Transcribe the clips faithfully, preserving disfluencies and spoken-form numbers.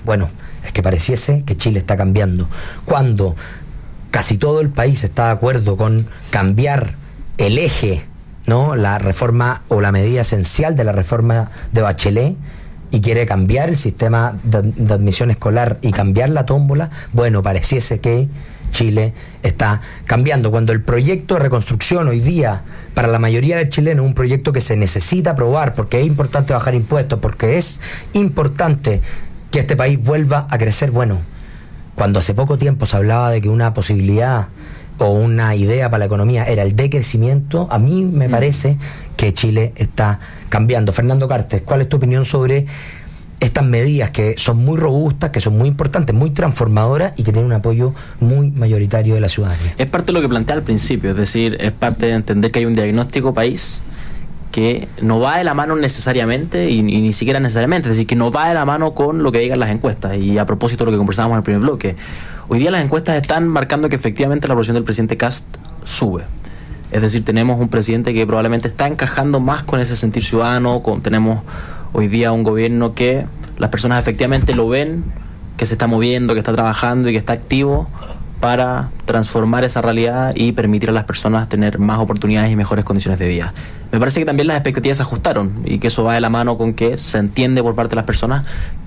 Bueno, es que pareciese que Chile está cambiando. Cuando casi todo el país está de acuerdo con cambiar el eje, ¿no? La reforma o la medida esencial de la reforma de Bachelet, y quiere cambiar el sistema de, de admisión escolar y cambiar la tómbola, bueno, pareciese que Chile está cambiando. Cuando el proyecto de reconstrucción hoy día, para la mayoría de chilenos, es un proyecto que se necesita aprobar porque es importante bajar impuestos, porque es importante que este país vuelva a crecer, bueno, cuando hace poco tiempo se hablaba de que una posibilidad o una idea para la economía era el decrecimiento, a mí me parece que Chile está cambiando. Fernando Cartes, ¿cuál es tu opinión sobre estas medidas que son muy robustas, que son muy importantes, muy transformadoras y que tienen un apoyo muy mayoritario de la ciudadanía? Es parte de lo que plantea al principio, es decir, es parte de entender que hay un diagnóstico país que no va de la mano necesariamente y, y ni siquiera necesariamente, es decir, que no va de la mano con lo que digan las encuestas. Y a propósito de lo que conversábamos en el primer bloque, hoy día las encuestas están marcando que efectivamente la aprobación del presidente Kast sube. Es decir, tenemos un presidente que probablemente está encajando más con ese sentir ciudadano, con, tenemos hoy día un gobierno que las personas efectivamente lo ven, que se está moviendo, que está trabajando y que está activo para transformar esa realidad y permitir a las personas tener más oportunidades y mejores condiciones de vida. Me parece que también las expectativas se ajustaron y que eso va de la mano con que se entiende por parte de las personas.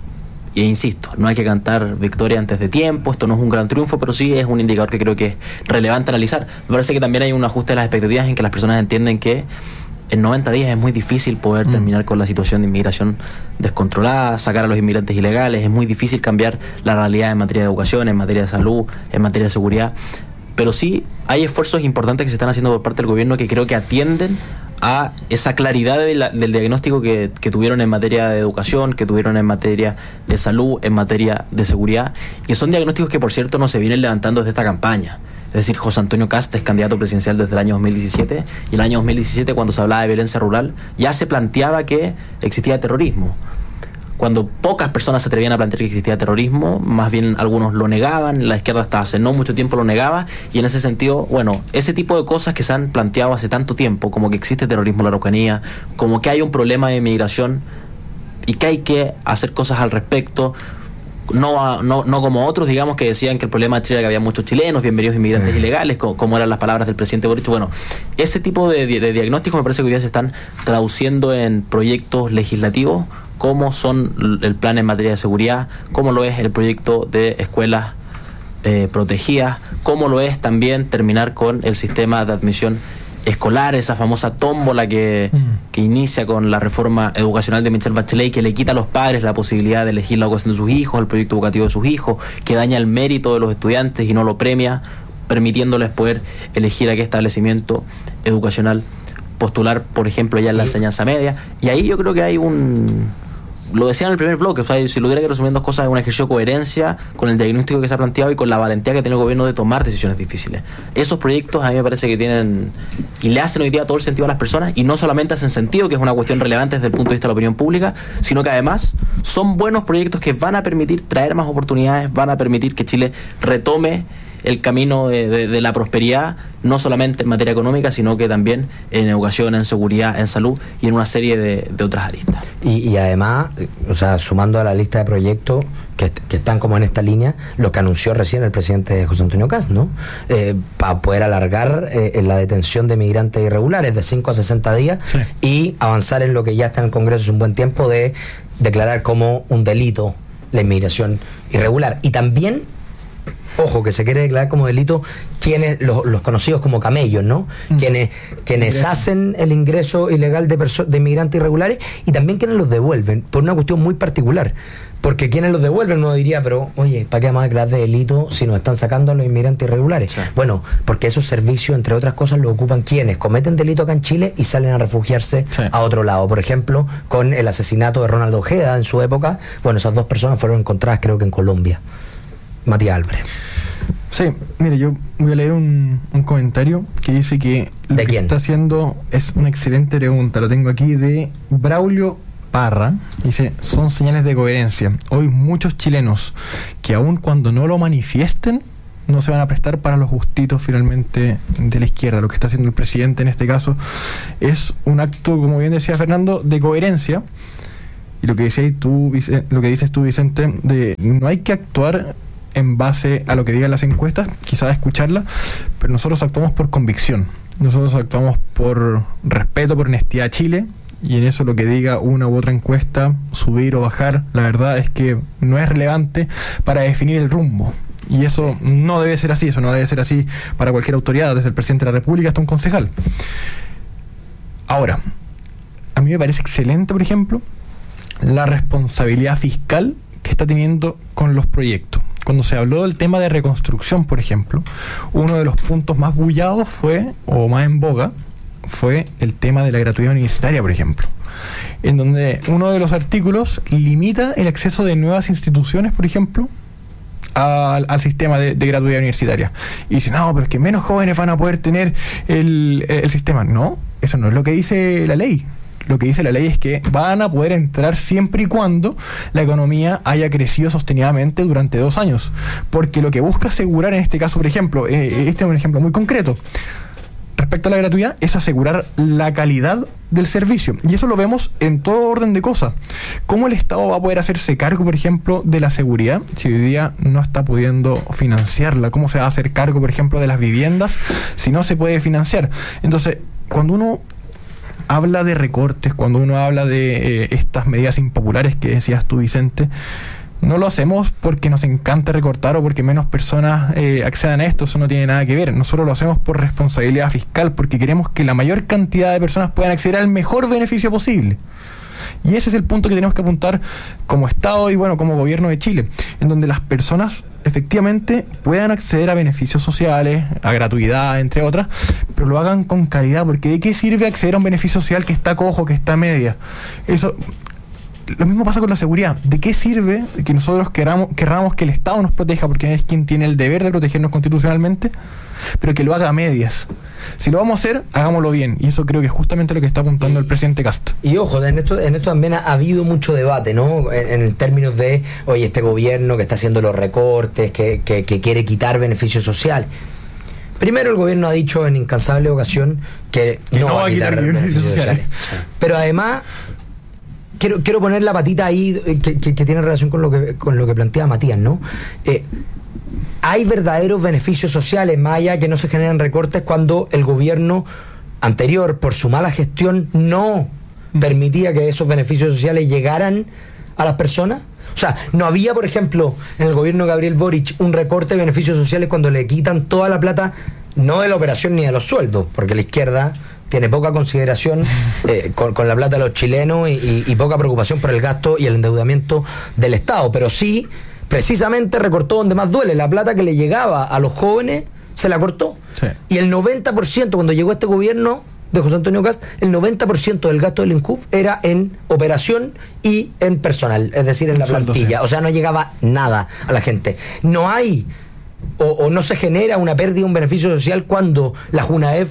E insisto, no hay que cantar victoria antes de tiempo, esto no es un gran triunfo, pero sí es un indicador que creo que es relevante analizar. Me parece que también hay un ajuste de las expectativas en que las personas entienden que en noventa días es muy difícil poder mm. terminar con la situación de inmigración descontrolada, sacar a los inmigrantes ilegales, es muy difícil cambiar la realidad en materia de educación, en materia de salud, en materia de seguridad, pero sí hay esfuerzos importantes que se están haciendo por parte del gobierno que creo que atienden a esa claridad de la, del diagnóstico que, que tuvieron en materia de educación, que tuvieron en materia de salud, en materia de seguridad, que son diagnósticos que por cierto no se vienen levantando desde esta campaña. Es decir, José Antonio Kast es candidato presidencial desde el año dos mil diecisiete, y el año dos mil diecisiete, cuando se hablaba de violencia rural, ya se planteaba que existía terrorismo. Cuando pocas personas se atrevían a plantear que existía terrorismo, más bien algunos lo negaban, la izquierda hasta hace no mucho tiempo lo negaba, y en ese sentido, bueno, ese tipo de cosas que se han planteado hace tanto tiempo, como que existe terrorismo en la Araucanía, como que hay un problema de inmigración y que hay que hacer cosas al respecto, no, no, no como otros, digamos, que decían que el problema de Chile era que había muchos chilenos, bienvenidos inmigrantes mm. ilegales, como, como eran las palabras del presidente Boric. Bueno, ese tipo de, de, de diagnósticos me parece que hoy día se están traduciendo en proyectos legislativos, como son el plan en materia de seguridad, como lo es el proyecto de escuelas eh, protegidas, como lo es también terminar con el sistema de admisión escolar, esa famosa tómbola que, mm. que inicia con la reforma educacional de Michelle Bachelet, que le quita a los padres la posibilidad de elegir la educación de sus hijos, el proyecto educativo de sus hijos, que daña el mérito de los estudiantes y no lo premia, permitiéndoles poder elegir a qué establecimiento educacional postular, por ejemplo, ya en la enseñanza media. Y ahí yo creo que hay un... Lo decía en el primer bloque, o sea, si lo tuviera que resumir en dos cosas, es un ejercicio de coherencia con el diagnóstico que se ha planteado y con la valentía que tiene el gobierno de tomar decisiones difíciles. Esos proyectos a mí me parece que tienen y le hacen hoy día todo el sentido a las personas, y no solamente hacen sentido, que es una cuestión relevante desde el punto de vista de la opinión pública, sino que además son buenos proyectos que van a permitir traer más oportunidades, van a permitir que Chile retome el camino de, de, de la prosperidad, no solamente en materia económica, sino que también en educación, en seguridad, en salud y en una serie de, de otras aristas. Y, y además, o sea, sumando a la lista de proyectos que, que están como en esta línea, lo que anunció recién el presidente José Antonio Kast, ¿no? Eh, para poder alargar eh, la detención de migrantes irregulares de cinco a sesenta días, sí, y avanzar en lo que ya está en el Congreso hace un buen tiempo, de declarar como un delito la inmigración irregular. Y también, ojo, que se quiere declarar como delito quienes, los, los conocidos como camellos, ¿no? Mm. Quienes, quienes hacen el ingreso ilegal de, perso- de inmigrantes irregulares, y también quienes los devuelven, por una cuestión muy particular. Porque quienes los devuelven uno diría, pero oye, ¿para qué vamos a declarar de delito si nos están sacando a los inmigrantes irregulares? Sí. Bueno, porque esos servicios, entre otras cosas, los ocupan quienes cometen delito acá en Chile y salen a refugiarse, sí, a otro lado. Por ejemplo, con el asesinato de Ronald Ojeda en su época, bueno, esas dos personas fueron encontradas creo que en Colombia. Matías Álvarez. Sí, mire, yo voy a leer un, un comentario que dice que lo ¿De que quién? está haciendo es una excelente pregunta. Lo tengo aquí de Braulio Parra. Dice, son señales de coherencia. Hoy muchos chilenos que aun cuando no lo manifiesten, no se van a prestar para los gustitos finalmente de la izquierda. Lo que está haciendo el presidente en este caso es un acto, como bien decía Fernando, de coherencia. y lo que decías tú, lo que dices tú, Vicente, de no hay que actuar en base a lo que digan las encuestas, quizás escucharlas, pero nosotros actuamos por convicción. Nosotros actuamos por respeto, por honestidad a Chile, y en eso lo que diga una u otra encuesta, subir o bajar, la verdad es que no es relevante para definir el rumbo. Y eso no debe ser así, eso no debe ser así para cualquier autoridad, desde el presidente de la República hasta un concejal. Ahora, a mí me parece excelente, por ejemplo, la responsabilidad fiscal que está teniendo con los proyectos. Cuando se habló del tema de reconstrucción, por ejemplo, uno de los puntos más bullados fue, o más en boga, fue el tema de la gratuidad universitaria, por ejemplo, en donde uno de los artículos limita el acceso de nuevas instituciones, por ejemplo, al, al sistema de, de gratuidad universitaria. Y dicen, no, pero es que menos jóvenes van a poder tener el, el sistema. No, eso no es lo que dice la ley. Lo que dice la ley es que van a poder entrar siempre y cuando la economía haya crecido sostenidamente durante dos años. Porque lo que busca asegurar en este caso, por ejemplo, eh, este es un ejemplo muy concreto, respecto a la gratuidad, es asegurar la calidad del servicio. Y eso lo vemos en todo orden de cosas. ¿Cómo el Estado va a poder hacerse cargo, por ejemplo, de la seguridad si hoy día no está pudiendo financiarla? ¿Cómo se va a hacer cargo, por ejemplo, de las viviendas si no se puede financiar? Entonces, cuando uno habla de recortes, cuando uno habla de eh, estas medidas impopulares que decías tú, Vicente, no lo hacemos porque nos encanta recortar o porque menos personas eh, accedan a esto. Eso no tiene nada que ver. Nosotros lo hacemos por responsabilidad fiscal, porque queremos que la mayor cantidad de personas puedan acceder al mejor beneficio posible. Y ese es el punto que tenemos que apuntar como Estado y bueno, como gobierno de Chile, en donde las personas efectivamente puedan acceder a beneficios sociales, a gratuidad, entre otras, pero lo hagan con calidad, porque ¿de qué sirve acceder a un beneficio social que está cojo, que está a media? Eso... Lo mismo pasa con la seguridad. ¿De qué sirve que nosotros queramos, querramos que el Estado nos proteja, porque es quien tiene el deber de protegernos constitucionalmente, pero que lo haga a medias? Si lo vamos a hacer, hagámoslo bien. Y eso creo que es justamente lo que está apuntando el presidente Cast. Y ojo, en esto, en esto también ha, ha habido mucho debate, ¿no? En, en términos de, oye, este gobierno que está haciendo los recortes, que, que, que quiere quitar beneficios sociales. Primero, el gobierno ha dicho en incansable ocasión que, que no, no va a quitar, quitar beneficios sociales. sociales. Pero además... Quiero, quiero poner la patita ahí que, que, que tiene relación con lo que con lo que plantea Matías, ¿no? Eh, hay verdaderos beneficios sociales, más allá que no se generan recortes cuando el gobierno anterior, por su mala gestión, no permitía que esos beneficios sociales llegaran a las personas. O sea, no había, por ejemplo, en el gobierno de Gabriel Boric un recorte de beneficios sociales cuando le quitan toda la plata, no de la operación ni de los sueldos, porque la izquierda tiene poca consideración eh, con, con la plata de los chilenos y, y, y poca preocupación por el gasto y el endeudamiento del Estado, pero sí, precisamente recortó donde más duele, la plata que le llegaba a los jóvenes se la cortó. Sí. Y el noventa por ciento, cuando llegó este gobierno de José Antonio Cast, el noventa por ciento del gasto del INJUF era en operación y en personal, es decir, en la plantilla. O sea, no llegaba nada a la gente. No hay, o, o no se genera una pérdida, un beneficio social cuando la JUNAEF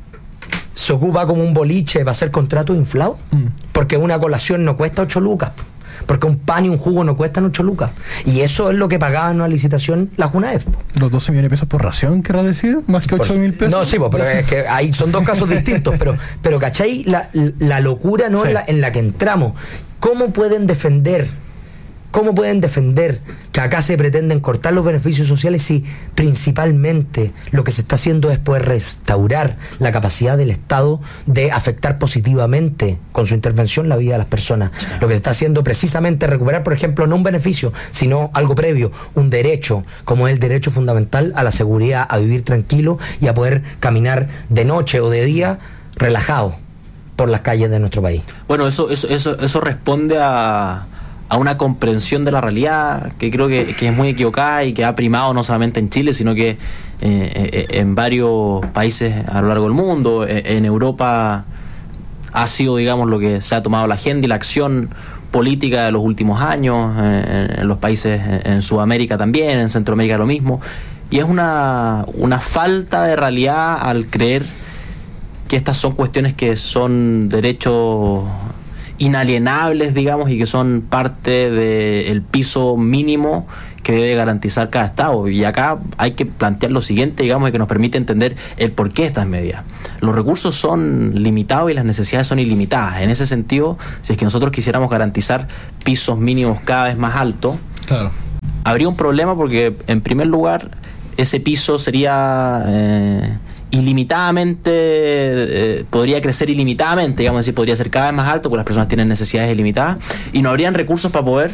se ocupa como un boliche para hacer contratos inflados, mm. porque una colación no cuesta ocho lucas, porque un pan y un jugo no cuestan ocho lucas, y eso es lo que pagaba en una licitación la JUNAEF. ¿Los doce millones de pesos por ración, querrás decir? ¿Más que ocho mil pesos? No, sí, pero es que ahí son dos casos distintos, pero, pero ¿cachai? La, la locura no sí. en, la, en la que entramos. ¿Cómo pueden defender ¿Cómo pueden defender que acá se pretenden cortar los beneficios sociales si principalmente lo que se está haciendo es poder restaurar la capacidad del Estado de afectar positivamente con su intervención la vida de las personas? Lo que se está haciendo precisamente es recuperar, por ejemplo, no un beneficio, sino algo previo, un derecho, como es el derecho fundamental a la seguridad, a vivir tranquilo y a poder caminar de noche o de día relajado por las calles de nuestro país. Bueno, eso, eso, eso, eso responde a... a una comprensión de la realidad que creo que, que es muy equivocada y que ha primado no solamente en Chile, sino que eh, eh, en varios países a lo largo del mundo. Eh, en Europa ha sido, digamos, lo que se ha tomado la agenda y la acción política de los últimos años, eh, en, en los países en Sudamérica también, en Centroamérica lo mismo, y es una, una falta de realidad al creer que estas son cuestiones que son derechos inalienables, digamos, y que son parte del piso mínimo que debe garantizar cada Estado. Y acá hay que plantear lo siguiente, digamos, y que nos permite entender el porqué de estas medidas. Los recursos son limitados y las necesidades son ilimitadas. En ese sentido, si es que nosotros quisiéramos garantizar pisos mínimos cada vez más altos, claro, habría un problema porque, en primer lugar, ese piso sería eh, ilimitadamente, eh, podría crecer ilimitadamente, digamos, decir, podría ser cada vez más alto porque las personas tienen necesidades ilimitadas y no habrían recursos para poder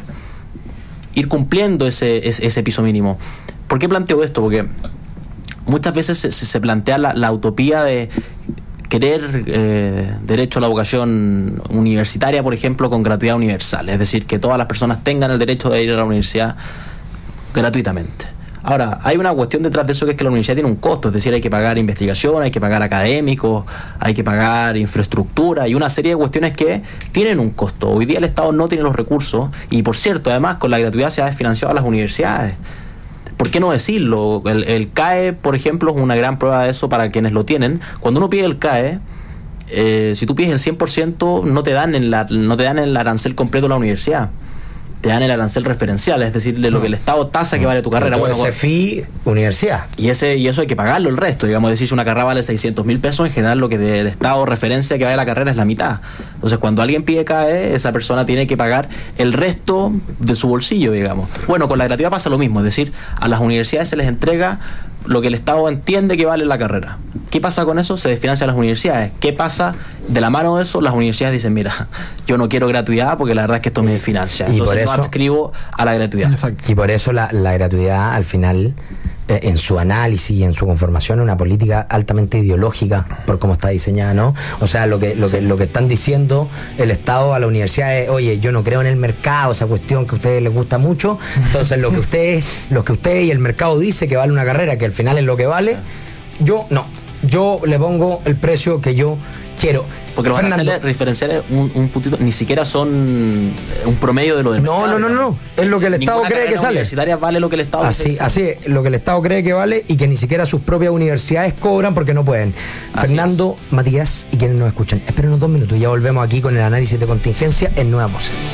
ir cumpliendo ese, ese, ese piso mínimo. ¿Por qué planteo esto? Porque muchas veces se, se plantea la, la utopía de querer eh, derecho a la educación universitaria, por ejemplo, con gratuidad universal, es decir, que todas las personas tengan el derecho de ir a la universidad gratuitamente. Ahora, hay una cuestión detrás de eso, que es que la universidad tiene un costo, es decir, hay que pagar investigación, hay que pagar académicos, hay que pagar infraestructura y una serie de cuestiones que tienen un costo. Hoy día el Estado no tiene los recursos y, por cierto, además con la gratuidad se ha desfinanciado a las universidades. ¿Por qué no decirlo? El, el C A E, por ejemplo, es una gran prueba de eso para quienes lo tienen. Cuando uno pide el C A E, eh, si tú pides el cien por ciento, no te dan el, no te dan el arancel completo de la universidad. Te dan el arancel referencial, es decir, de lo que el Estado tasa que vale tu carrera. Bueno, ese F I, universidad. Y ese y eso hay que pagarlo el resto. Digamos, decir, si una carrera vale seiscientos mil pesos, en general lo que del Estado referencia que vale la carrera es la mitad. Entonces, cuando alguien pide C A E, esa persona tiene que pagar el resto de su bolsillo, digamos. Bueno, con la gratuidad pasa lo mismo, es decir, a las universidades se les entrega lo que el Estado entiende que vale la carrera. ¿Qué pasa con eso? Se desfinancia a las universidades. ¿Qué pasa? De la mano de eso, las universidades dicen, mira, yo no quiero gratuidad porque la verdad es que esto me desfinancia. Entonces por eso, no adscribo a la gratuidad. Exacto. Y por eso la, la gratuidad, al final, eh, en su análisis y en su conformación, es una política altamente ideológica por cómo está diseñada, ¿no? O sea, lo que, lo que, lo que están diciendo el Estado a la universidad es, oye, yo no creo en el mercado, esa cuestión que a ustedes les gusta mucho, entonces lo que ustedes, lo que ustedes y el mercado dice que vale una carrera, que al final es lo que vale, yo no. Yo le pongo el precio que yo quiero. Porque los aranceles referenciales, un, un puntito, ni siquiera son un promedio de lo del no, mercado. No, no, no, no. Es lo que el Estado Ninguna cree que sale. Universitaria vale lo que el Estado así, así es, lo que el Estado cree que vale y que ni siquiera sus propias universidades cobran porque no pueden. Así Fernando, es. Matías y quienes nos escuchan, espérenos dos minutos y ya volvemos aquí con el análisis de contingencia en Nuevas Voces.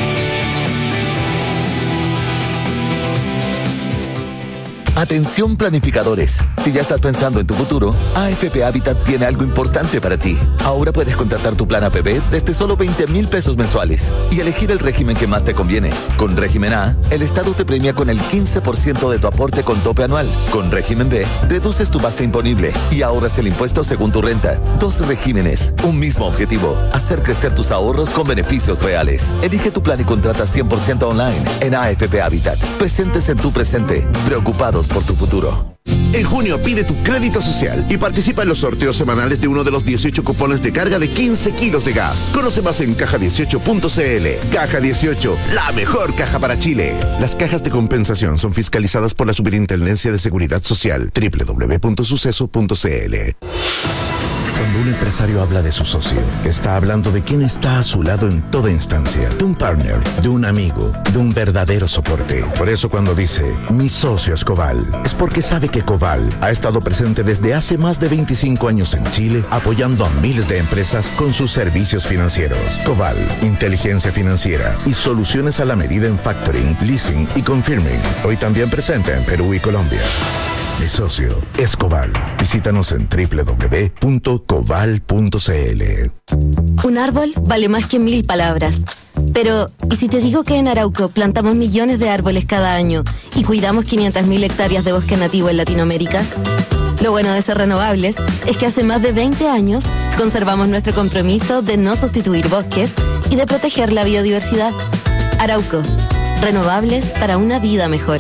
Atención planificadores, si ya estás pensando en tu futuro, A F P Habitat tiene algo importante para ti. Ahora puedes contratar tu plan A P B desde solo veinte mil pesos mensuales y elegir el régimen que más te conviene. Con régimen A, el Estado te premia con el quince por ciento de tu aporte con tope anual. Con régimen B, reduces tu base imponible y ahorras el impuesto según tu renta. Dos regímenes, un mismo objetivo, hacer crecer tus ahorros con beneficios reales. Elige tu plan y contrata cien por ciento online en A F P Habitat. Presentes en tu presente, preocupados por tu futuro. En junio pide tu crédito social y participa en los sorteos semanales de uno de los dieciocho cupones de carga de quince kilos de gas. Conoce más en caja dieciocho punto c l. Caja dieciocho, la mejor caja para Chile. Las cajas de compensación son fiscalizadas por la Superintendencia de Seguridad Social. doble u doble u doble u punto suceso punto c l. Cuando un empresario habla de su socio, está hablando de quien está a su lado en toda instancia, de un partner, de un amigo, de un verdadero soporte. Por eso cuando dice, mi socio es Coval, es porque sabe que Coval ha estado presente desde hace más de veinticinco años en Chile, apoyando a miles de empresas con sus servicios financieros. Coval, inteligencia financiera y soluciones a la medida en factoring, leasing y confirming. Hoy también presente en Perú y Colombia. Mi socio es Coval. Visítanos en doble u doble u doble u punto coval punto c l. Un árbol vale más que mil palabras. Pero, ¿y si te digo que en Arauco plantamos millones de árboles cada año y cuidamos quinientas mil hectáreas de bosque nativo en Latinoamérica? Lo bueno de ser renovables es que hace más de veinte años conservamos nuestro compromiso de no sustituir bosques y de proteger la biodiversidad. Arauco, renovables para una vida mejor.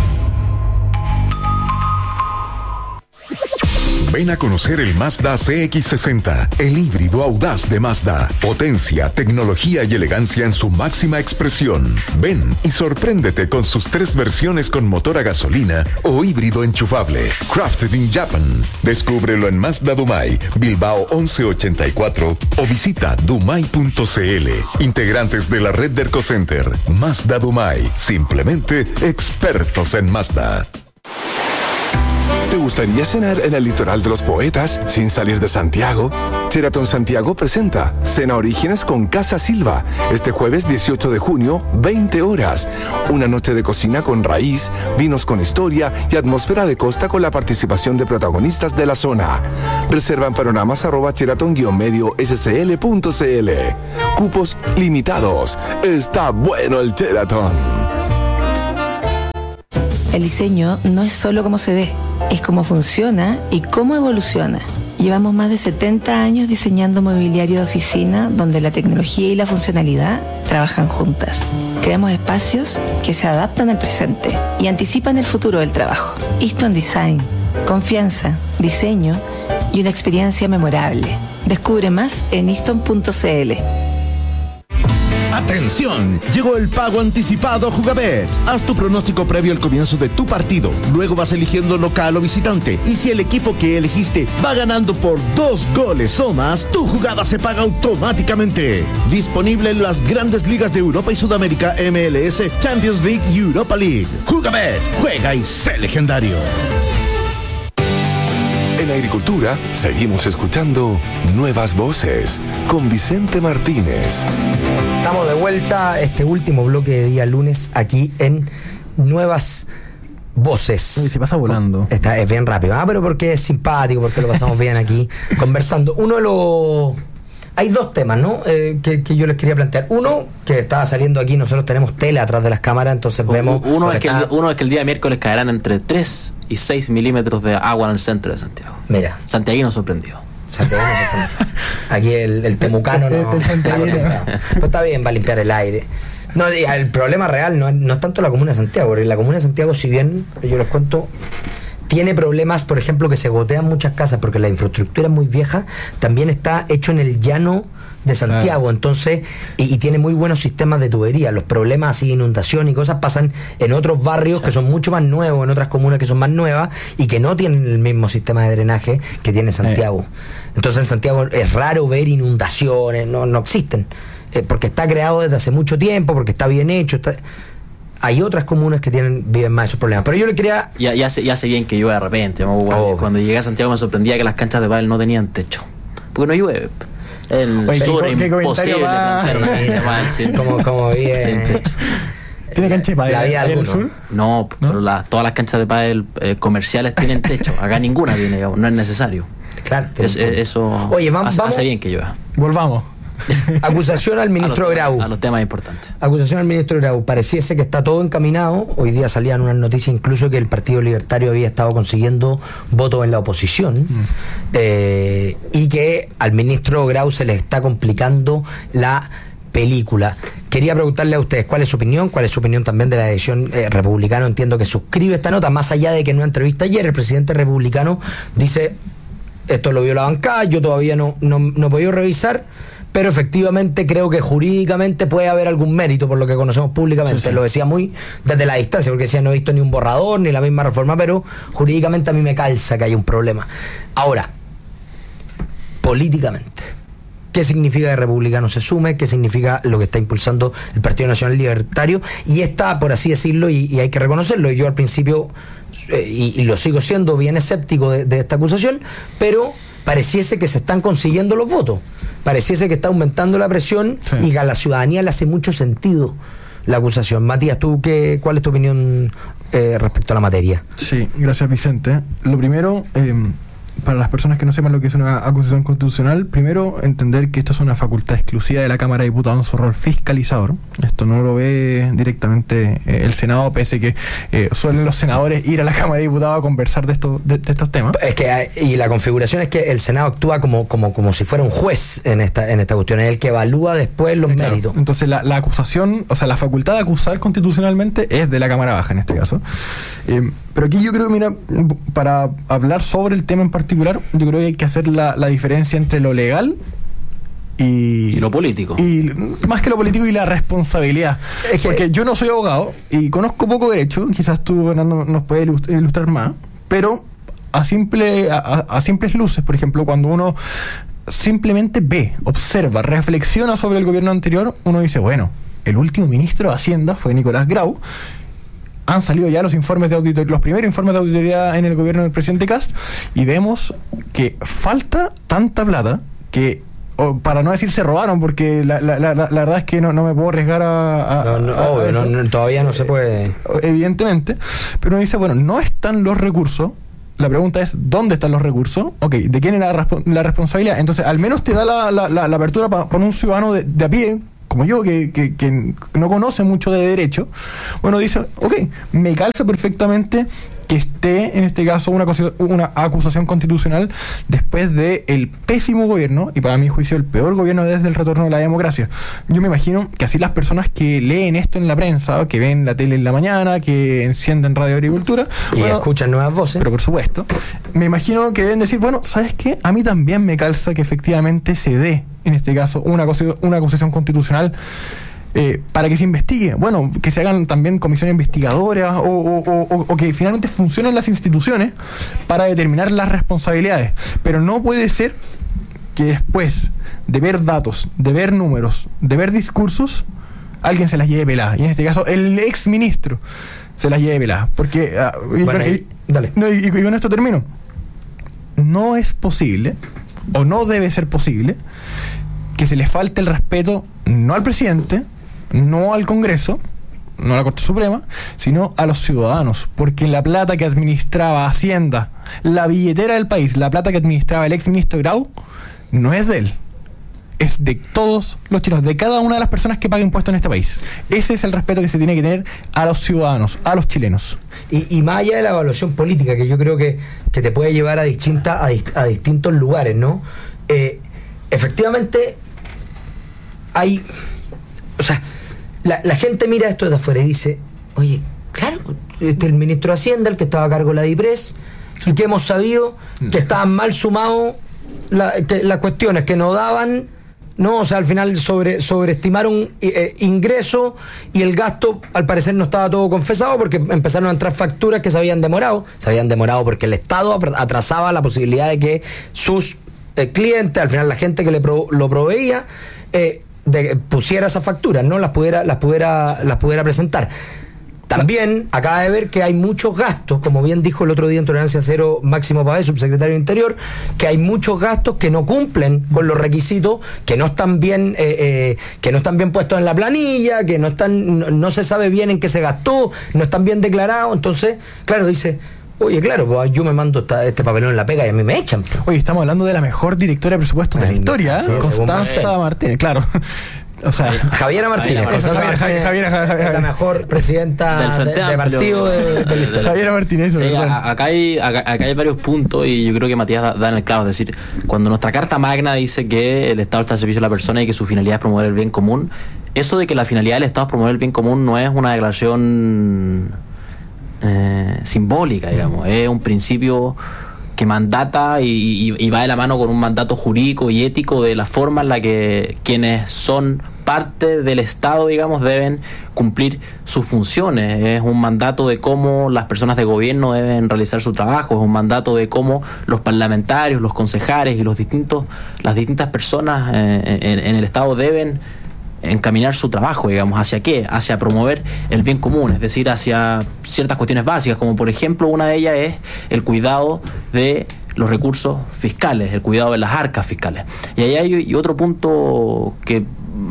Ven a conocer el Mazda C X sesenta, el híbrido audaz de Mazda. Potencia, tecnología y elegancia en su máxima expresión. Ven y sorpréndete con sus tres versiones con motor a gasolina o híbrido enchufable. Crafted in Japan. Descúbrelo en Mazda Dumay, Bilbao once ochenta y cuatro o visita dumay punto c l. Integrantes de la red Derco Center. Mazda Dumay. Simplemente expertos en Mazda. ¿Te gustaría cenar en el litoral de los poetas sin salir de Santiago? Sheraton Santiago presenta Cena Orígenes con Casa Silva, este jueves dieciocho de junio, veinte horas. Una noche de cocina con raíz, vinos con historia y atmósfera de costa con la participación de protagonistas de la zona. Reserva en panoramas arroba sheraton-medio scl punto cl. Cupos limitados. Está bueno el Sheraton. El diseño no es solo cómo se ve, es cómo funciona y cómo evoluciona. Llevamos más de setenta años diseñando mobiliario de oficina donde la tecnología y la funcionalidad trabajan juntas. Creamos espacios que se adaptan al presente y anticipan el futuro del trabajo. Easton Design, confianza, diseño y una experiencia memorable. Descubre más en easton punto cl. ¡Atención! Llegó el pago anticipado Jugabet. Haz tu pronóstico previo al comienzo de tu partido. Luego vas eligiendo local o visitante. Y si el equipo que elegiste va ganando por dos goles o más, tu jugada se paga automáticamente. Disponible en las grandes ligas de Europa y Sudamérica, M L S, Champions League y Europa League. Jugabet. Juega y sé legendario. En Agricultura seguimos escuchando Nuevas Voces con Vicente Martínez. Estamos de vuelta, este último bloque de día lunes aquí en Nuevas Voces. Uy, se pasa volando. Está, es bien rápido, ah, pero porque es simpático, porque lo pasamos bien aquí conversando. Uno de los... Hay dos temas, ¿no? Eh, que, que yo les quería plantear. Uno, que estaba saliendo aquí, nosotros tenemos tele atrás de las cámaras, entonces vemos... Uno es, que está... el, uno es que el día miércoles caerán entre tres y seis milímetros de agua en el centro de Santiago. Mira. Santiaguino sorprendido. Santiago no sorprendido. Aquí el, el temucano no... Pues está bien, va a limpiar el aire. No, el problema real no es, no es tanto la Comuna de Santiago, porque la Comuna de Santiago, si bien, yo les cuento... Tiene problemas, por ejemplo, que se gotean muchas casas porque la infraestructura es muy vieja. También está hecho en el llano de Santiago, claro. Entonces, y, y tiene muy buenos sistemas de tubería. Los problemas así, inundación y cosas pasan en otros barrios, sí, que son mucho más nuevos, en otras comunas que son más nuevas y que no tienen el mismo sistema de drenaje que tiene Santiago. Sí. Entonces en Santiago es raro ver inundaciones, no, no existen, eh, porque está creado desde hace mucho tiempo, porque está bien hecho, está... Hay otras comunas que tienen viven más esos problemas. Pero yo le quería... Ya, ya, sé, ya sé bien que llueve de repente. ¿No? Cuando, oh. cuando llegué a Santiago me sorprendía que las canchas de pádel no tenían techo. Porque no llueve. El Oye, sur es imposible plantear una cancha de pádel sin, como, como bien. sin techo. ¿Tiene cancha de pádel ahí en el sur? No, ¿no? Pero la, todas las canchas de pádel eh, comerciales tienen techo. Acá ninguna tiene, digamos, no es necesario. Claro. Es, es, eso Oye, vamos, hace, vamos. hace bien que llueva. Volvamos. Acusación al ministro a los, Grau. A los temas importantes. Acusación al ministro Grau. Pareciese que está todo encaminado. Hoy día salían unas noticias incluso que el Partido Libertario había estado consiguiendo votos en la oposición, mm. eh, y que al ministro Grau se le está complicando la película. Quería preguntarle a ustedes cuál es su opinión, cuál es su opinión también de la edición eh, republicano. Entiendo que suscribe esta nota, más allá de que en una entrevista ayer el presidente republicano dice: esto lo vio la bancada, yo todavía no, no, no he podido revisar, pero efectivamente creo que jurídicamente puede haber algún mérito por lo que conocemos públicamente. Sí, sí. Lo decía muy desde la distancia, porque decía: no he visto ni un borrador ni la misma reforma, pero jurídicamente a mí me calza que hay un problema. Ahora, políticamente, ¿qué significa que Republicano se sume? ¿Qué significa lo que está impulsando el Partido Nacional Libertario? Y está, por así decirlo, y, y hay que reconocerlo, yo al principio, eh, y, y lo sigo siendo bien escéptico de, de esta acusación, pero pareciese que se están consiguiendo los votos. Pareciese que está aumentando la presión, sí, y que a la ciudadanía le hace mucho sentido la acusación. Matías, ¿tú qué, cuál es tu opinión eh, respecto a la materia? Sí, gracias Vicente. Lo primero, eh, para las personas que no sepan lo que es una acusación constitucional, primero entender que esto es una facultad exclusiva de la Cámara de Diputados en su rol fiscalizador. Esto no lo ve directamente eh, el Senado, pese que eh, suelen los senadores ir a la Cámara de Diputados a conversar de, esto, de, de estos temas. Es que, y la configuración es que el Senado actúa como, como, como si fuera un juez en esta, en esta cuestión, en el que evalúa después los claro. méritos. Entonces la, la acusación, o sea, la facultad de acusar constitucionalmente es de la Cámara Baja en este caso. Eh, pero aquí yo creo que, mira, para hablar sobre el tema en particular, yo creo que hay que hacer la, la diferencia entre lo legal y, y lo político. Y más que lo político y la responsabilidad. Es que, porque yo no soy abogado y conozco poco derecho, quizás tú, Fernando, nos puedes ilustrar más, pero a, simple, a, a simples luces, por ejemplo, cuando uno simplemente ve, observa, reflexiona sobre el gobierno anterior, uno dice, bueno, el último ministro de Hacienda fue Nicolás Grau. Han salido ya los informes de auditoría, los primeros informes de auditoría en el gobierno del presidente Kast, y vemos que falta tanta plata que, o para no decir se robaron, porque la, la, la, la verdad es que no, no me puedo arriesgar a... a, no, no, a, obvio, a no, no, todavía no se puede... Evidentemente, pero uno dice, bueno, no están los recursos. La pregunta es, ¿dónde están los recursos? Ok, ¿de quién es la, la responsabilidad? Entonces, al menos te da la, la, la, la apertura para pa un ciudadano de, de a pie, como yo, que, que, que no conoce mucho de derecho. Bueno, dice, ok, me calza perfectamente que esté, en este caso, una, una acusación constitucional después de el pésimo gobierno, y para mi juicio el peor gobierno desde el retorno de la democracia. Yo me imagino que así las personas que leen esto en la prensa, que ven la tele en la mañana, que encienden Radio Agricultura... Y bueno, escuchan nuevas voces. Pero por supuesto, me imagino que deben decir, bueno, ¿sabes qué? A mí también me calza que efectivamente se dé, en este caso, una, una acusación constitucional Eh, para que se investigue, bueno, que se hagan también comisiones investigadoras o, o, o, o que finalmente funcionen las instituciones para determinar las responsabilidades. Pero no puede ser que después de ver datos, de ver números, de ver discursos, alguien se las lleve peladas. Y en este caso, el ex ministro se las lleve peladas. Porque, uh, y, bueno, y, dale. No, y, y con esto termino. No es posible, o no debe ser posible, que se les falte el respeto no al presidente, no al Congreso, no a la Corte Suprema, sino a los ciudadanos, porque la plata que administraba Hacienda, la billetera del país, la plata que administraba el exministro Grau, no es de él, es de todos los chilenos, de cada una de las personas que paga impuestos en este país. Ese es el respeto que se tiene que tener a los ciudadanos, a los chilenos. Y, y más allá de la evaluación política, que yo creo que, que te puede llevar a, distinta, a, dist, a distintos lugares, ¿no? Eh, efectivamente, hay... O sea, La, la gente mira esto de afuera y dice, oye, claro, este es el ministro de Hacienda, el que estaba a cargo de la DIPRES, y que hemos sabido que estaban mal sumados la, que, las cuestiones, que no daban, ¿no? O sea, al final sobre, sobreestimaron eh, ingresos y el gasto, al parecer, no estaba todo confesado porque empezaron a entrar facturas que se habían demorado. Se habían demorado porque el Estado atrasaba la posibilidad de que sus eh, clientes, al final la gente que le pro, lo proveía, eh, de, pusiera esas facturas, ¿no? Las pudiera, las pudiera, las pudiera presentar. También acaba de ver que hay muchos gastos, como bien dijo el otro día en Tolerancia Cero Máximo Pavés, subsecretario de Interior, que hay muchos gastos que no cumplen con los requisitos, que no están bien, eh, eh, que no están bien puestos en la planilla, que no están, no, no se sabe bien en qué se gastó, no están bien declarados. Entonces, claro, dice, oye, claro, pues yo me mando esta, este papelón en la pega y a mí me echan. Oye, estamos hablando de la mejor directora de presupuestos de la historia, ¿eh? Sí, Constanza Martínez, claro. O sea, Javiera Martínez, Javiera, Javiera, Javiera, Javiera, Javiera, la mejor presidenta del Frente de, de partido de, de de Javiera Martínez. Sí, a, acá, hay, acá, acá hay varios puntos y yo creo que Matías da, da en el clavo. Es decir, cuando nuestra Carta Magna dice que el Estado está al servicio de la persona y que su finalidad es promover el bien común, eso de que la finalidad del Estado es promover el bien común no es una declaración eh, simbólica, digamos, es un principio que mandata y, y, y va de la mano con un mandato jurídico y ético de la forma en la que quienes son parte del Estado, digamos, deben cumplir sus funciones. Es un mandato de cómo las personas de gobierno deben realizar su trabajo, es un mandato de cómo los parlamentarios, los concejales y los distintos, las distintas personas eh, en, en el Estado deben encaminar su trabajo, digamos, ¿hacia qué? Hacia promover el bien común, es decir, hacia ciertas cuestiones básicas, como por ejemplo una de ellas es el cuidado de los recursos fiscales, el cuidado de las arcas fiscales. Y ahí hay y otro punto que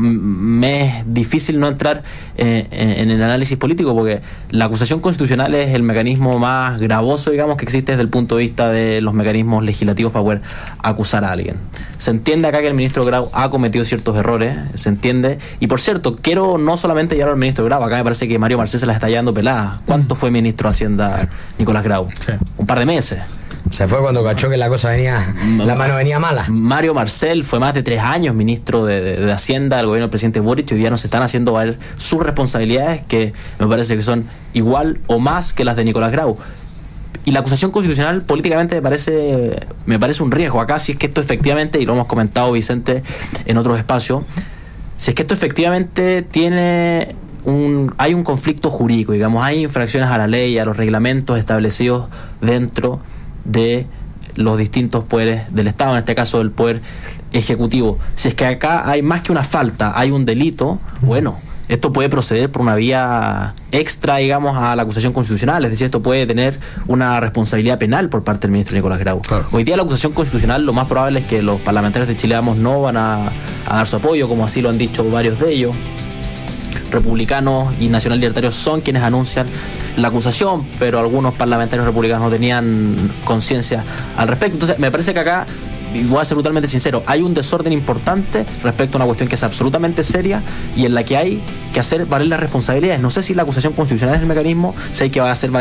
me es difícil no entrar eh, en el análisis político, porque la acusación constitucional es el mecanismo más gravoso, digamos, que existe desde el punto de vista de los mecanismos legislativos para poder acusar a alguien. Se entiende acá que el ministro Grau ha cometido ciertos errores, se entiende, y por cierto, quiero no solamente llevar al ministro Grau, acá me parece que Mario Marcel se las está llevando peladas. ¿Cuánto fue ministro de Hacienda Nicolás Grau? Sí. Un par de meses. Se fue cuando cachó que la cosa venía, la mano venía mala. Mario Marcel fue más de tres años ministro de, de, de Hacienda del gobierno del presidente Boric, y hoy día nos están haciendo valer sus responsabilidades, que me parece que son igual o más que las de Nicolás Grau. Y la acusación constitucional políticamente me parece, me parece un riesgo acá, si es que esto efectivamente, y lo hemos comentado Vicente en otros espacios, si es que esto efectivamente tiene un, hay un conflicto jurídico, digamos, hay infracciones a la ley, a los reglamentos establecidos dentro de los distintos poderes del Estado, en este caso del poder ejecutivo. Si es que acá hay más que una falta, hay un delito, bueno, esto puede proceder por una vía extra, digamos, a la acusación constitucional, es decir, esto puede tener una responsabilidad penal por parte del ministro Nicolás Grau. Claro. Hoy día la acusación constitucional, lo más probable es que los parlamentarios de Chile Vamos no van a, a dar su apoyo, como así lo han dicho varios de ellos. Republicanos y Nacional Libertarios son quienes anuncian la acusación, pero algunos parlamentarios republicanos no tenían conciencia al respecto. Entonces, me parece que acá, y voy a ser brutalmente sincero, hay un desorden importante respecto a una cuestión que es absolutamente seria y en la que hay que hacer valer las responsabilidades. No sé si la acusación constitucional es el mecanismo, sé que va a hacer